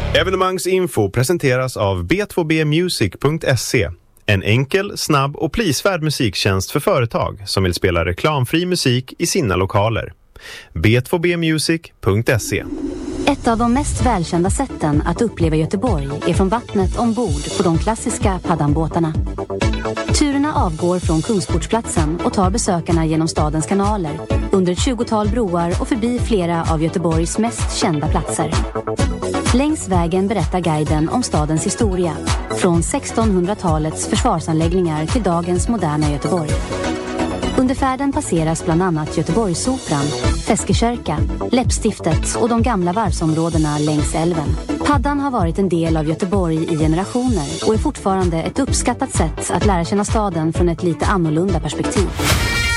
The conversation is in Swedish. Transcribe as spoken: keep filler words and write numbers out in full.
Evenemangsinfo presenteras av b två b music punkt se. En enkel, snabb och prisvärd musiktjänst för företag som vill spela reklamfri musik i sina lokaler. b två b music punkt se. Ett av de mest välkända sätten att uppleva Göteborg är från vattnet ombord på de klassiska paddanbåtarna. Turerna avgår från Kungsportsplatsen och tar besökarna genom stadens kanaler, under ett tjugotal broar och förbi flera av Göteborgs mest kända platser. Längs vägen berättar guiden om stadens historia, från sextonhundratalets försvarsanläggningar till dagens moderna Göteborg. Under färden passeras bland annat Göteborgsoperan, Feskekörka, Läppstiftet och de gamla varvsområdena längs älven. Paddan har varit en del av Göteborg i generationer och är fortfarande ett uppskattat sätt att lära känna staden från ett lite annorlunda perspektiv.